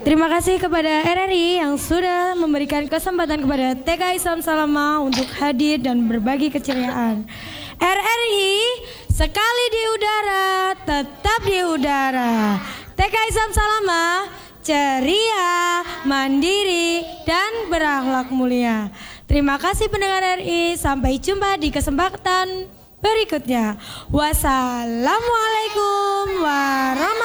Terima kasih kepada RRI yang sudah memberikan kesempatan kepada TK Islam Salama untuk hadir dan berbagi keceriaan. RRI sekali di udara, tetap di udara. TK Islam Salama ceria, mandiri, dan berakhlak mulia. Terima kasih pendengar RRI. Sampai jumpa di kesempatan berikutnya. Wassalamualaikum warahmatullahi